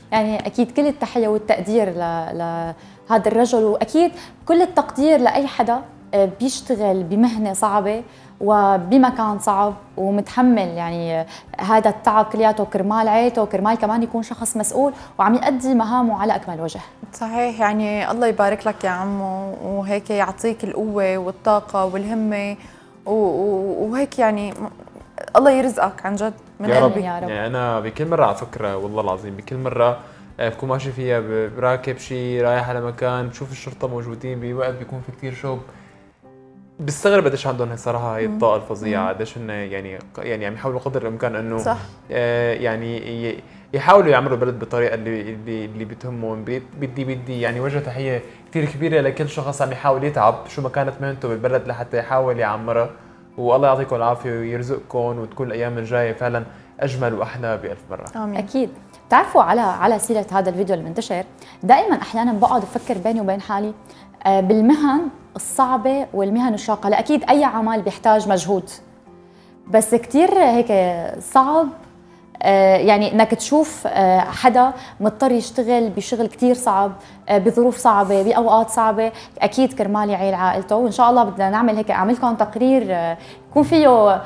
يعني اكيد كل التحيه والتقدير لهذا الرجل، واكيد كل التقدير لاي حدا بيشتغل بمهنه صعبه وبمكان صعب ومتحمل يعني هذا التعب كلياته كرمال عيلته، وكرمال كمان يكون شخص مسؤول وعم يؤدي مهامه على اكمل وجه. صحيح، يعني الله يبارك لك يا عمو، وهيك يعطيك القوه والطاقه والهمه وهيك يعني الله يرزقك عن جد من قلبي يا رب. يعني انا بكل مره على فكره والله العظيم بكل مره بكون ماشي فيها براكب شيء رايح على مكان بشوف الشرطه موجودين بوقت بيكون في كثير شوب، بستغرب قديش عندهم الصراحه هي الطاقه الفظيعه، قديش انه يعني عم يحاولوا قدر الامكان انه صح. يعني يحاولوا يعملوا البلد بالطريقه اللي بتهمهم. بدي يعني وجه تحيه كثير كبيره لكل شخص عم يحاول يتعب شو ما كانت مهنته بالبلد لحتى يحاول يعمرها، والله يعطيكم العافيه ويرزقكم وتكون الايام الجايه فعلا اجمل واحلى بألف مره. آمين. اكيد. بتعرفوا على سيره هذا الفيديو المنتشر، دائما احيانا بقعد افكر بيني وبين حالي بالمهن الصعبه والمهن الشاقه. لا اكيد اي عمل بيحتاج مجهود، بس كثير هيك صعب يعني انك تشوف حدا مضطر يشتغل بشغل كثير صعب بظروف صعبه باوقات صعبه، اكيد كرمال يعيل عائلته. وان شاء الله بدنا نعمل هيك، اعمل لكم تقرير يكون فيه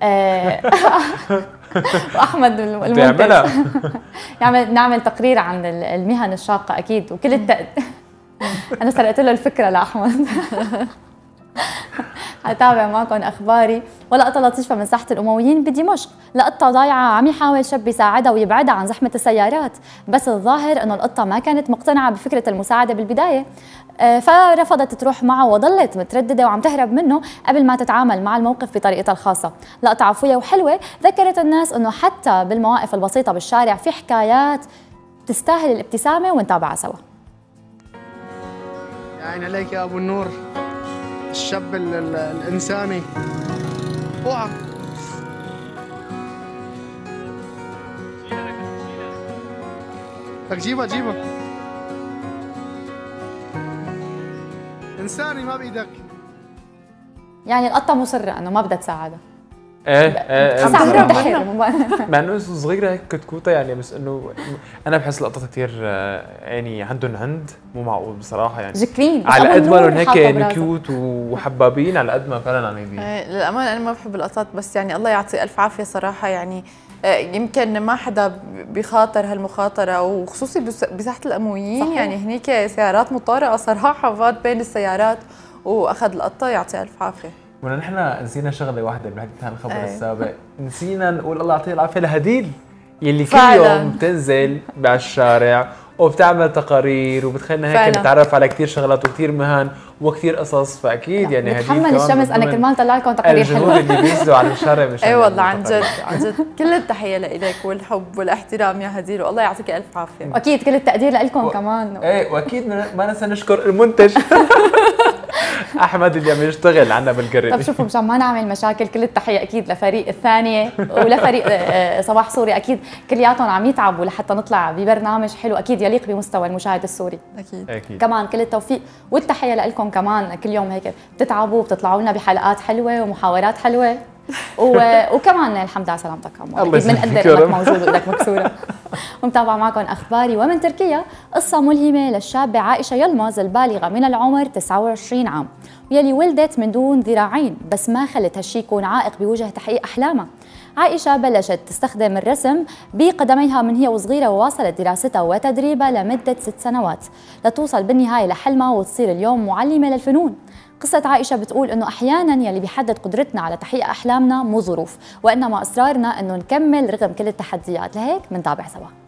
واحمد المنتج نعمل تقرير عن المهن الشاقه اكيد وكل انا سرقت له الفكره لاحمد. حتابع معكم اخباري. ولقطه لطيفه من ساحه الامويين بدمشق، لقطه ضايعه عم يحاول شاب يساعدها ويبعدها عن زحمه السيارات، بس الظاهر انه القطه ما كانت مقتنعه بفكره المساعده بالبدايه، فرفضت تروح معه وظلت متردده وعم تهرب منه قبل ما تتعامل مع الموقف بطريقتها الخاصه. لقطه عفويه وحلوه ذكرت الناس انه حتى بالمواقف البسيطه بالشارع في حكايات تستاهل الابتسامه، ونتابعها سوا. يا عين عليك يا ابو النور، الشاب الانساني. اوعى لك جيبها انساني ما بايدك. يعني القطه مصره انه ما بدها تساعدها. ايه مع انه صغيره هيك كتكوته يعني، بس انه انا بحس القطط كثير يعني عندهم مو معقول بصراحه يعني، ذكرين على قد ما لهم هيك كيوت وحبابين على قد ما فعلا عنيدين. للامانه انا ما بحب القطط، بس يعني الله يعطيه الف عافيه صراحه. يعني يمكن ما حدا بخاطر هالمخاطره، وخصوصي بساحه الامويين. صحيح. يعني هنيك سيارات مطارئه صراحه، فات بين السيارات واخذ القطه، يعطيه الف عافيه. ونحن نسينا شغله واحده بحديث عن الخبر السابق، نسينا نقول الله يعطيه العافيه لهديل يلي كل يوم بتنزل بالشارع وبتعمل تقارير وبتخلينا هيك نتعرف على كثير شغلات وكثير مهن وكثير قصص. فاكيد يعني هديل بتحمل الشمس. انا كرمال طلع لكم تقارير حلوه اللي بينزلوا على الشارع مش اي والله عن جد عن جد. كل التحيه لك والحب والاحترام يا هديل، والله يعطيك الف عافيه. واكيد كل التقدير لكم كمان. ايه واكيد ما ننسى نشكر المنتج احمد اللي عم يشتغل عنا بالقرية. طب شوفوا مشان ما نعمل مشاكل، كل التحيه اكيد لفريق الثانيه ولفريق صباح سوري، اكيد كلياتهم عم يتعبوا لحتى نطلع ببرنامج حلو اكيد يليق بمستوى المشاهد السوري. اكيد كمان كل التوفيق والتحيه لكم كمان، كل يوم هيك بتتعبوا وبتطلعوا لنا بحلقات حلوه ومحاورات حلوه وكمان الحمد على سلامتك عمو، اكيد بنقدر انك موجود وايدك مكسوره. ومتابعه معكم اخباري. ومن تركيا قصه ملهمه للشابه عائشه يلمز البالغه من العمر 29 عام، واللي ولدت من دون ذراعين، بس ما خلت هالشي يكون عائق بوجه تحقيق احلامها. عائشه بلشت تستخدم الرسم بقدميها من هي وصغيره، وواصلت دراستها وتدريبها لمده 6 سنوات لتوصل بالنهايه لحلمها وتصير اليوم معلمه للفنون. قصة عائشة بتقول إنه أحياناً يلي بيحدد قدرتنا على تحقيق أحلامنا مو ظروف، وإنما إصرارنا إنه نكمل رغم كل التحديات. لهيك منتابع سوا.